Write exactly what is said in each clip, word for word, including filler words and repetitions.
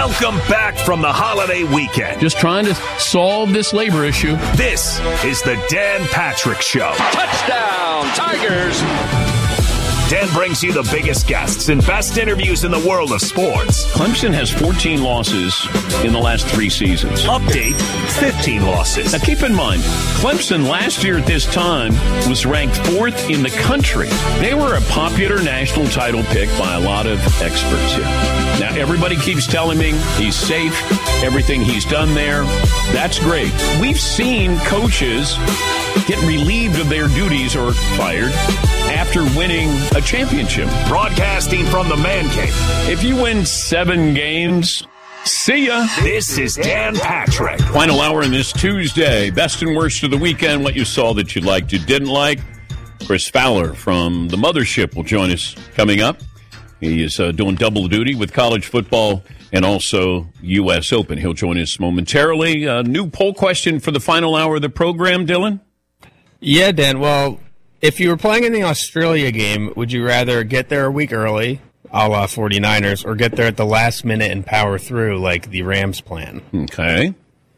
Welcome back from the holiday weekend. Just trying to solve this labor issue. This is the Dan Patrick Show. Touchdown, Tigers! Dan brings you the biggest guests and best interviews in the world of sports. Clemson has fourteen losses in the last three seasons. Update, fifteen losses. Now keep in mind, Clemson last year at this time was ranked fourth in the country. They were a popular national title pick by a lot of experts here. Now everybody keeps telling me he's safe, everything he's done there. That's great. We've seen coaches get relieved of their duties or fired after winning a championship. Broadcasting from the Man Cave. If you win seven games, see ya. This is Dan Patrick. Final hour in this Tuesday. Best and worst of the weekend. What you saw that you liked, you didn't like. Chris Fowler from the Mothership will join us coming up. He is uh, doing double duty with college football and also U S Open. He'll join us momentarily. A new poll question for the final hour of the program, Dylan? Yeah, Dan. Well, if you were playing in the Australia game, would you rather get there a week early, a la 49ers, or get there at the last minute and power through like the Rams plan? Okay.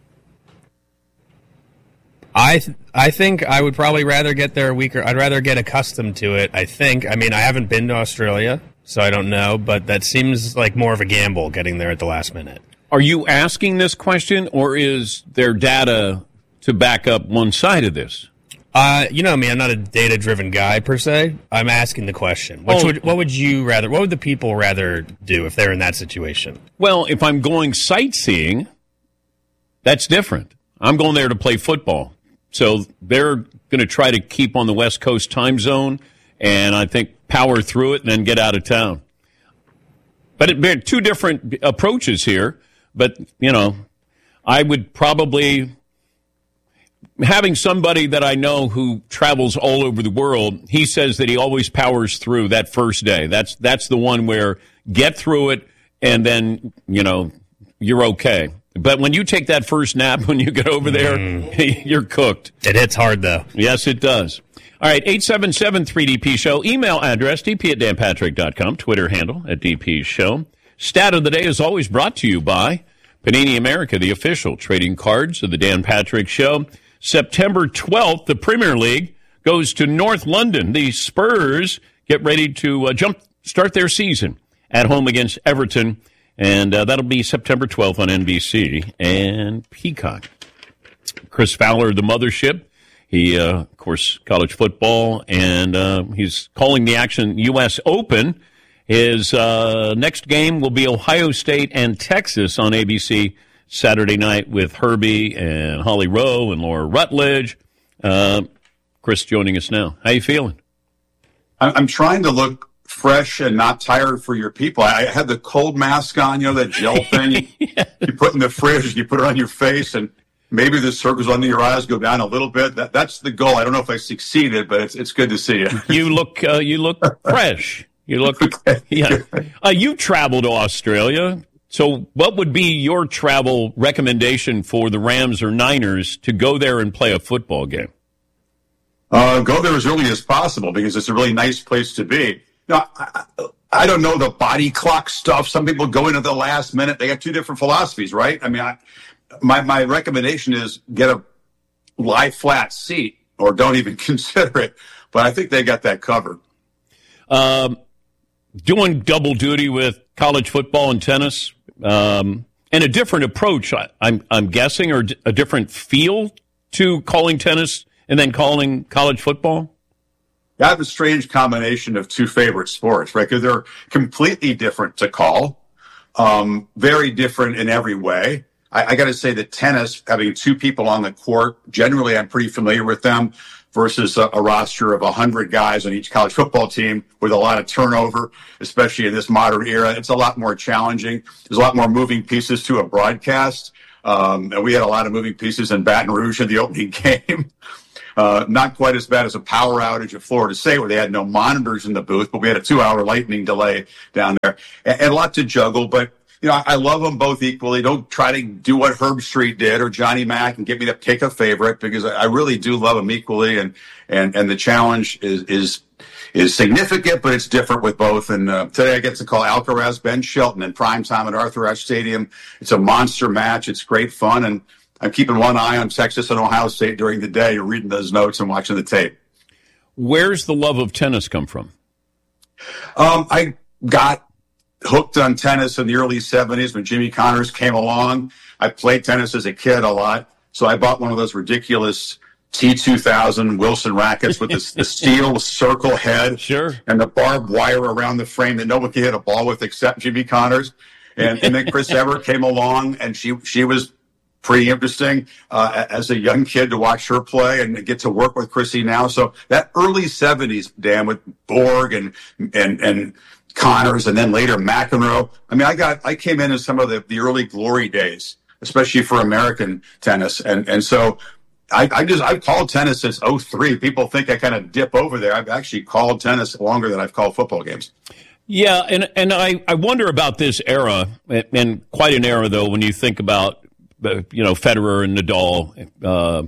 I th- I think I would probably rather get there a week or I'd rather get accustomed to it, I think. I mean, I haven't been to Australia, so I don't know, but that seems like more of a gamble getting there at the last minute. Are you asking this question, or is there data to back up one side of this? Uh, you know me, I'm not a data-driven guy, per se. I'm asking the question. Which oh. would, what would you rather, what would the people rather do if they're in that situation? Well, if I'm going sightseeing, that's different. I'm going there to play football. So they're going to try to keep on the West Coast time zone, and I think power through it and then get out of town. But it, there are two different approaches here. But, you know, I would probably... Having somebody that I know who travels all over the world, he says that he always powers through that first day. That's that's the one where get through it and then, you know, you're okay. But when you take that first nap, when you get over there, mm. you're cooked. It hits hard, though. Yes, it does. All right, eight seven seven three D P Show. Email address, d p at dan patrick dot com. Twitter handle, at D P Show. Stat of the day is always brought to you by Panini America, the official trading cards of the Dan Patrick Show. September twelfth, the Premier League goes to North London. The Spurs get ready to uh, jump start their season at home against Everton, and uh, that'll be September twelfth on N B C and Peacock. Chris Fowler, the Mothership. He, uh, of course, college football, and uh, he's calling the action U S Open. His uh, next game will be Ohio State and Texas on A B C Saturday night with Herbie and Holly Rowe and Laura Rutledge. Uh, Chris joining us now. How you feeling? I'm trying to look fresh and not tired for your people. I had the cold mask on, you know, that gel thing yeah. you put in the fridge, you put it on your face, and maybe the circles under your eyes go down a little bit. That, that's the goal. I don't know if I succeeded, but it's it's good to see you. You look uh, you look fresh. You look yeah. Uh, you traveled to Australia. So what would be your travel recommendation for the Rams or Niners to go there and play a football game? Uh, go there as early as possible because it's a really nice place to be. Now, I, I don't know the body clock stuff. Some people go into the last minute. They got two different philosophies, right? I mean, I, my, my recommendation is get a lie flat seat or don't even consider it. But I think they got that covered. Um, doing double duty with college football and tennis. Um, and a different approach, I, I'm I'm guessing, or a different feel to calling tennis and then calling college football? I have a strange combination of two favorite sports, right? Because they're completely different to call, um, very different in every way. I, I got to say that tennis, having two people on the court, generally I'm pretty familiar with them, versus a, a roster of one hundred guys on each college football team with a lot of turnover, especially in this modern era. It's a lot more challenging. There's a lot more moving pieces to a broadcast. Um, and we had a lot of moving pieces in Baton Rouge in the opening game. Uh, not quite as bad as a power outage at Florida State where they had no monitors in the booth, but we had a two-hour lightning delay down there. And, and a lot to juggle, but you know, I, I love them both equally. Don't try to do what Herb Street did or Johnny Mack and get me to pick a favorite because I, I really do love them equally. And, and, and the challenge is, is, is significant, but it's different with both. And uh, today I get to call Alcaraz, Ben Shelton in prime time at Arthur Ashe Stadium. It's a monster match. It's great fun. And I'm keeping one eye on Texas and Ohio State during the day, reading those notes and watching the tape. Where's the love of tennis come from? Um, I got hooked on tennis in the early seventies when Jimmy Connors came along. I played tennis as a kid a lot. So I bought one of those ridiculous T two thousand Wilson rackets with the, the steel circle head, sure, and the barbed wire around the frame that no one can hit a ball with except Jimmy Connors. And, and then Chris Evert came along, and she she was pretty interesting uh, as a young kid to watch her play and get to work with Chrissy now. So that early seventies, Dan, with Borg and and and Connors, and then later McEnroe. I mean, I got I came in in some of the, the early glory days, especially for American tennis, and and so. I, I just, I've called tennis since oh three. People think I kind of dip over there. I've actually called tennis longer than I've called football games. Yeah, and and I, I wonder about this era, and quite an era, though, when you think about, you know, Federer and Nadal. Uh,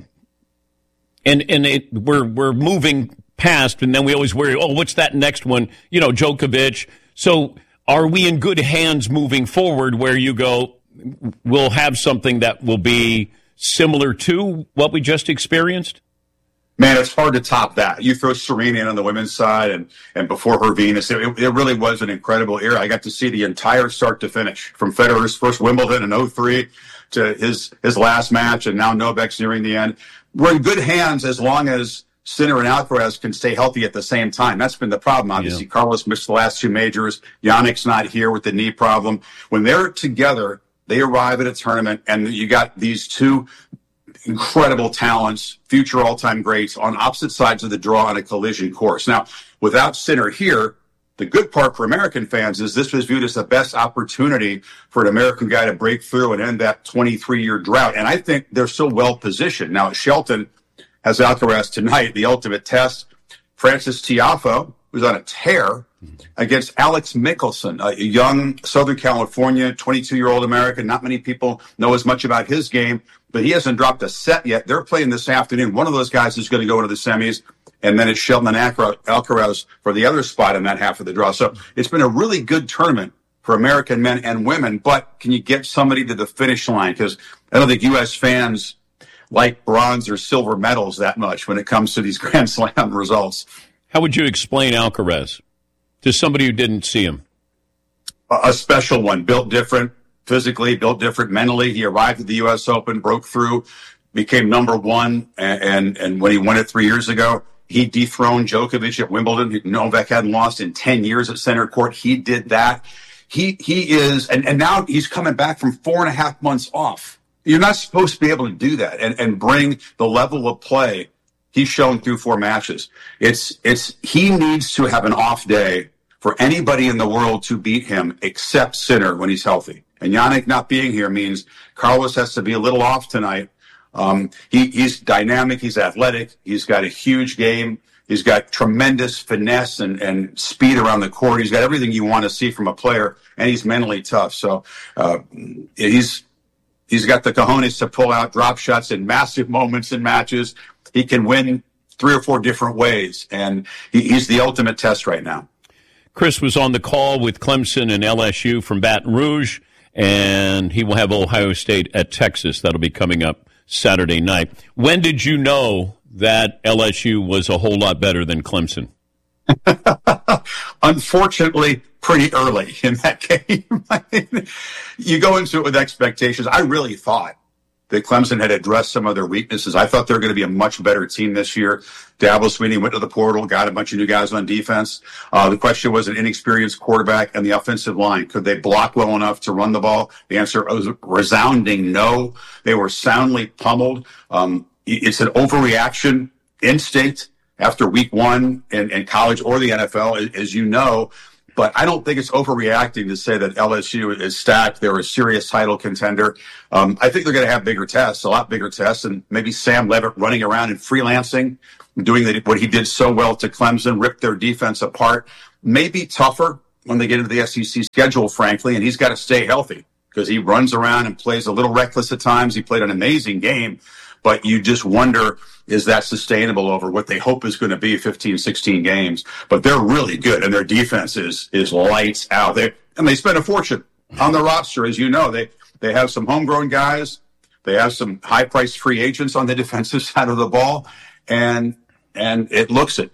and and it, we're we're moving past, and then we always worry, oh, what's that next one? You know, Djokovic. So are we in good hands moving forward where you go, we'll have something that will be similar to what we just experienced? Man, it's hard to top that. You throw Serena in on the women's side, and, and before her Venus, it, it really was an incredible era. I got to see the entire start to finish, from Federer's first Wimbledon in oh three to his, his last match, and now Novak's nearing the end. We're in good hands as long as Sinner and Alcaraz can stay healthy at the same time. That's been the problem, obviously. Yeah. Carlos missed the last two majors. Yannick's not here with the knee problem. When they're together, they arrive at a tournament, and you got these two incredible talents, future all-time greats, on opposite sides of the draw on a collision course. Now, without Sinner here, the good part for American fans is this was viewed as the best opportunity for an American guy to break through and end that twenty-three-year drought. And I think they're so well-positioned. Now, Shelton has Alcaraz tonight, the ultimate test. Francis Tiafoe, who's on a tear, against Alex Mickelson, a young Southern California, twenty-two-year-old American. Not many people know as much about his game, but he hasn't dropped a set yet. They're playing this afternoon. One of those guys is going to go into the semis, and then it's Shelton and Alcaraz for the other spot in that half of the draw. So it's been a really good tournament for American men and women, but can you get somebody to the finish line? Because I don't think U S fans like bronze or silver medals that much when it comes to these Grand Slam results. How would you explain Alcaraz to somebody who didn't see him? A special one, built different physically, built different mentally. He arrived at the U S Open, broke through, became number one, and, and, and when he won it three years ago, he dethroned Djokovic at Wimbledon. Novak hadn't lost in ten years at center court. He did that. He he is, and, and now he's coming back from four and a half months off. You're not supposed to be able to do that and, and bring the level of play he's shown through four matches. It's it's he needs to have an off day for anybody in the world to beat him except Sinner when he's healthy. And Yannick not being here means Carlos has to be a little off tonight. Um, he, he's dynamic. He's athletic. He's got a huge game. He's got tremendous finesse and, and speed around the court. He's got everything you want to see from a player, and he's mentally tough. So uh, he's he's got the cojones to pull out drop shots in massive moments in matches. He can win three or four different ways, and he, he's the ultimate test right now. Chris was on the call with Clemson and L S U from Baton Rouge, and he will have Ohio State at Texas. That'll be coming up Saturday night. When did you know that L S U was a whole lot better than Clemson? Unfortunately, pretty early in that game. I mean, you go into it with expectations. I really thought that Clemson had addressed some of their weaknesses. I thought they were going to be a much better team this year. Dabo Swinney went to the portal, got a bunch of new guys on defense. Uh, the question was an inexperienced quarterback and the offensive line. Could they block well enough to run the ball? The answer was resounding no. They were soundly pummeled. Um, it's an overreaction instinct after week one in, in college or the N F L, as you know. But I don't think it's overreacting to say that L S U is stacked. They're a serious title contender. Um, I think they're going to have bigger tests, a lot bigger tests, and maybe Sam Levitt running around and freelancing, doing the, what he did so well to Clemson, ripped their defense apart. Maybe tougher when they get into the S E C schedule, frankly, and he's got to stay healthy because he runs around and plays a little reckless at times. He played an amazing game, but you just wonder, is that sustainable over what they hope is going to be fifteen, sixteen games? But they're really good, and their defense is is lights out. They and they spend a fortune on the roster, as you know. They they have some homegrown guys. They have some high-priced free agents on the defensive side of the ball, and and it looks it.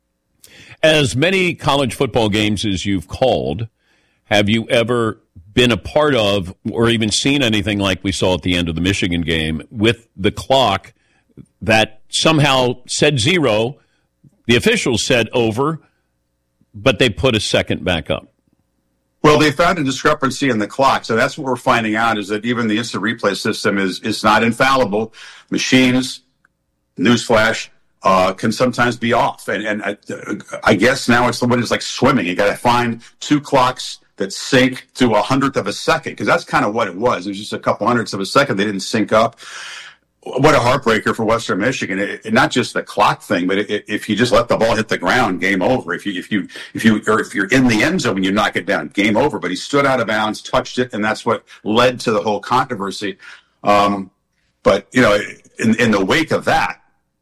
As many college football games as you've called, have you ever been a part of or even seen anything like we saw at the end of the Michigan game with the clock that somehow said zero, the officials said over, but they put a second back up? Well, they found a discrepancy in the clock, so that's what we're finding out, is that even the instant replay system is is not infallible. Machines, newsflash, uh, can sometimes be off, and and I, I guess now it's what is like swimming. You got to find two clocks that sync to a hundredth of a second, because that's kind of what it was. It was just a couple hundredths of a second. They didn't sync up. What a heartbreaker for Western Michigan. It, it, not just the clock thing, but it, if you just let the ball hit the ground, game over. If you, if you, if you, or if you're in the end zone and you knock it down, game over. But he stood out of bounds, touched it, and that's what led to the whole controversy. Um, but, you know, in, in the wake of that,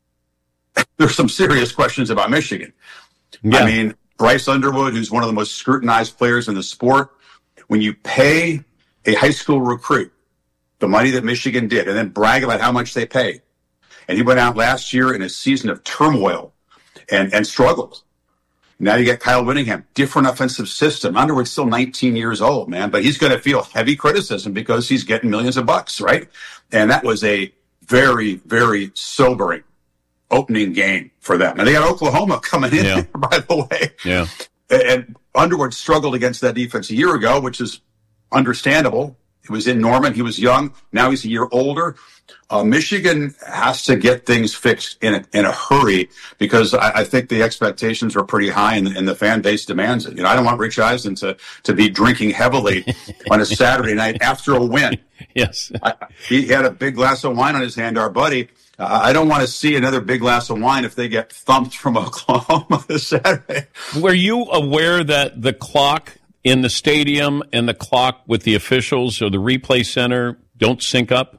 there's some serious questions about Michigan. Yeah. I mean, Bryce Underwood, who's one of the most scrutinized players in the sport, when you pay a high school recruit the money that Michigan did and then brag about how much they pay, and he went out last year in a season of turmoil and, and struggled. Now you get Kyle Whittingham, different offensive system. Underwood's still nineteen years old, man, but he's going to feel heavy criticism because he's getting millions of bucks, right? And that was a very, very sobering opening game for them. And they got Oklahoma coming in, yeah. by the way. Yeah. And Underwood struggled against that defense a year ago, which is understandable. He was in Norman. He was young. Now he's a year older. Uh, Michigan has to get things fixed in a, in a hurry, because I, I think the expectations are pretty high, and, and the fan base demands it. You know, I don't want Rich Eisen to, to be drinking heavily on a Saturday night after a win. Yes. I, he had a big glass of wine on his hand, our buddy. Uh, I don't want to see another big glass of wine if they get thumped from Oklahoma this Saturday. Were you aware that the clock in the stadium and the clock with the officials or the replay center don't sync up?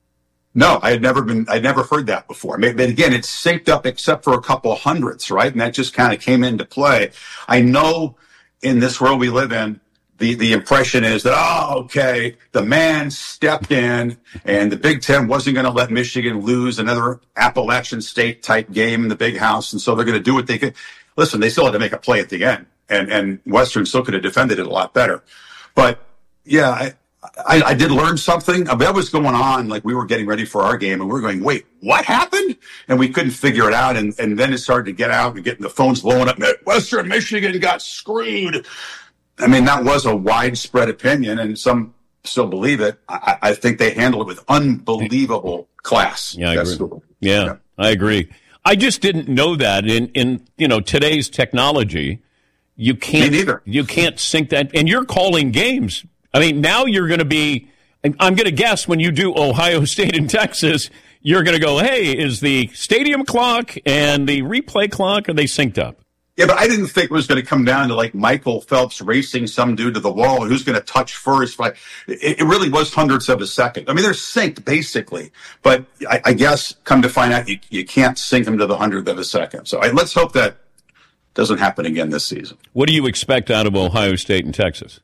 No, I had never been, I'd never heard that before. But again, it's synced up except for a couple hundredths, right? And that just kind of came into play. I know in this world we live in, the, the impression is that, oh, okay, the man stepped in and the Big Ten wasn't going to let Michigan lose another Appalachian State type game in the Big House. And so they're going to do what they could. Listen, they still had to make a play at the end. And, and Western still could have defended it a lot better. But, yeah, I, I, I did learn something. I mean, that was going on, like we were getting ready for our game, and we were going, wait, what happened? And we couldn't figure it out. And, and then it started to get out and getting the phones blowing up. Western Michigan got screwed. I mean, that was a widespread opinion, and some still believe it. I, I think they handled it with unbelievable class. Yeah, I agree. Yeah, yeah, I agree. I just didn't know that in, in you know today's technology. You can't, Me neither. You can't sync that. And you're calling games. I mean, now you're going to be, I'm going to guess when you do Ohio State and Texas, you're going to go, hey, is the stadium clock and the replay clock, are they synced up? Yeah, but I didn't think it was going to come down to like Michael Phelps racing some dude to the wall and who's going to touch first. Like, it, it really was hundredths of a second. I mean, they're synced basically, but I, I guess come to find out you, you can't sync them to the hundredth of a second. So I, let's hope that doesn't happen again this season. What do you expect out of Ohio State and Texas?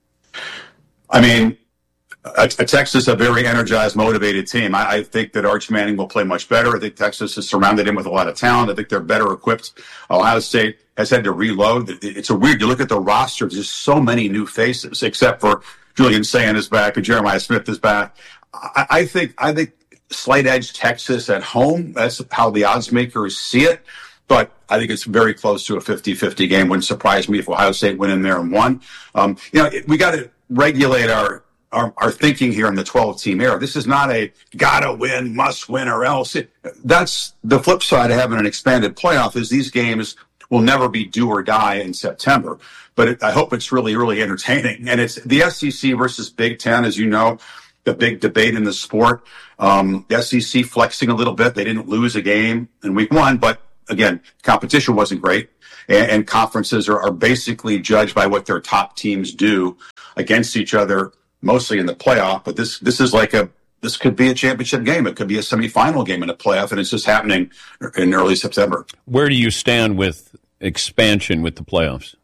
I mean, a, a Texas, a very energized, motivated team. I, I think that Arch Manning will play much better. I think Texas has surrounded him with a lot of talent. I think they're better equipped. Ohio State has had to reload. It's a weird, you look at the roster, there's just so many new faces, except for Julian Sand is back and Jeremiah Smith is back. I, I think, I think slight edge Texas at home. That's how the odds makers see it. But I think it's very close to a fifty-fifty game. Wouldn't surprise me if Ohio State went in there and won. Um, you know, we got to regulate our, our our thinking here in the twelve-team era. This is not a gotta win, must win, or else. It, that's the flip side of having an expanded playoff. Is these games will never be do or die in September. But it, I hope it's really, really entertaining. And it's the S E C versus Big Ten, as you know, the big debate in the sport. Um, the S E C flexing a little bit. They didn't lose a game in week one, but again, competition wasn't great, and, and conferences are, are basically judged by what their top teams do against each other, mostly in the playoff. But this this is like a this could be a championship game. It could be a semifinal game in a playoff, and it's just happening in early September. Where do you stand with expansion with the playoffs?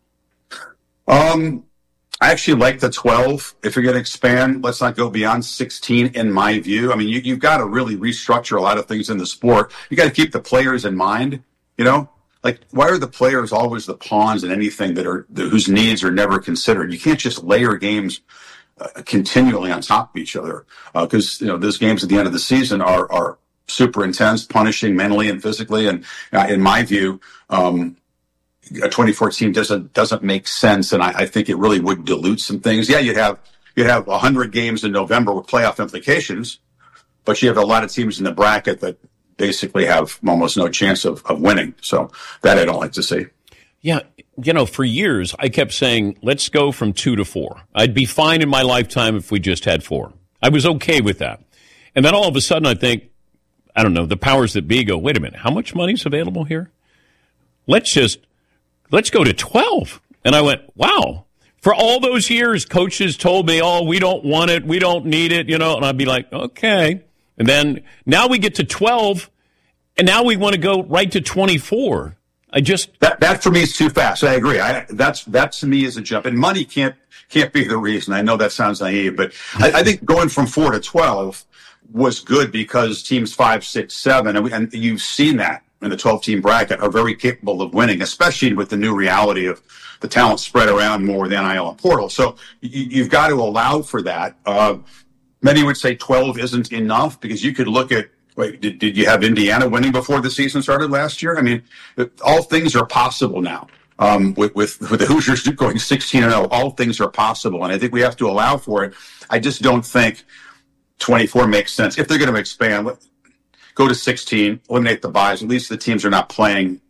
Um, I actually like the twelve. If you're going to expand, let's not go beyond sixteen, in my view. I mean, you, you've got to really restructure a lot of things in the sport. You got to keep the players in mind, you know? Like, why are the players always the pawns in anything that are whose needs are never considered? You can't just layer games uh, continually on top of each other, because uh, you know those games at the end of the season are are super intense, punishing mentally and physically. And uh, in my view, um, a twenty-four team doesn't doesn't make sense, and I, I think it really would dilute some things. Yeah, you'd have you'd have a hundred games in November with playoff implications, but you have a lot of teams in the bracket that basically have almost no chance of, of winning. So that I don't like to see. Yeah, you know, for years I kept saying, let's go from two to four. I'd be fine in my lifetime if we just had four. I was okay with that. And then all of a sudden I think, I don't know, the powers that be go, wait a minute, how much money's available here? Let's just, let's go to twelve. And I went, wow. For all those years, coaches told me, oh, we don't want it, we don't need it, you know, and I'd be like, okay. And then now we get to twelve, and now we want to go right to twenty-four. I just that that for me is too fast. I agree. I, that's that to me is a jump, and money can't can't be the reason. I know that sounds naive, but I, I think going from four to twelve was good because teams five, six, seven, and, we, and you've seen that in the twelve-team bracket are very capable of winning, especially with the new reality of the talent spread around more with the N I L and portal. So you, you've got to allow for that. Uh, Many would say twelve isn't enough because you could look at, wait, did, did you have Indiana winning before the season started last year? I mean, all things are possible now. Um, with, with, with the Hoosiers going sixteen and oh, all things are possible. And I think we have to allow for it. I just don't think twenty-four makes sense. If they're going to expand, go to sixteen, eliminate the buys. At least the teams are not playing,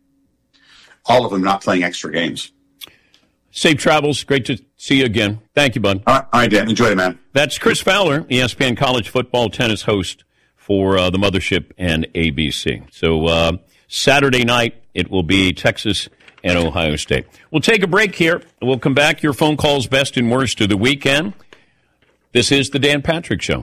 all of them not playing extra games. Safe travels. Great to see you again. Thank you, bud. All right, all right, Dan. Enjoy it, man. That's Chris Fowler, E S P N college football tennis host for uh, the Mothership and A B C. So uh, Saturday night, it will be Texas and Ohio State. We'll take a break here. We'll come back. Your phone calls best and worst of the weekend. This is the Dan Patrick Show.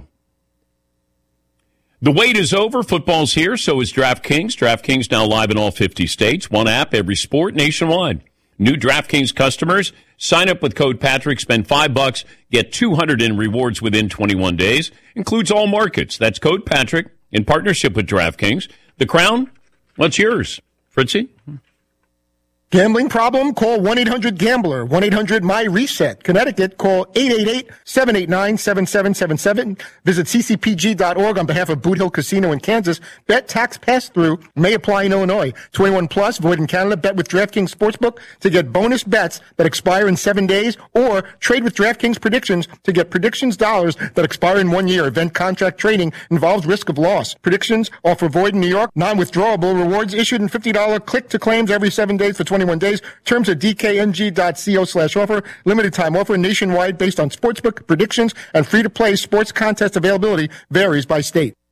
The wait is over. Football's here. So is DraftKings. DraftKings now live in all fifty states. One app, every sport nationwide. New DraftKings customers, sign up with code Patrick, spend five bucks, get two hundred in rewards within twenty-one days. Includes all markets. That's code Patrick in partnership with DraftKings. The crown, what's yours? Fritzy? Gambling problem? Call one eight hundred gambler, one eight hundred my reset. Connecticut, call eight eight eight, seven eight nine, seven seven seven seven. Visit c c p g dot org on behalf of Boot Hill Casino in Kansas. Bet tax pass-through may apply in Illinois. twenty-one plus, void in Canada. Bet with DraftKings Sportsbook to get bonus bets that expire in seven days, or trade with DraftKings Predictions to get predictions dollars that expire in one year. Event contract trading involves risk of loss. Predictions offer void in New York. Non-withdrawable rewards issued in fifty dollars click-to-claims every seven days for twenty-one days. Terms at d k n g dot co slash offer. Limited time offer nationwide based on sportsbook predictions, and free-to-play sports contest availability varies by state.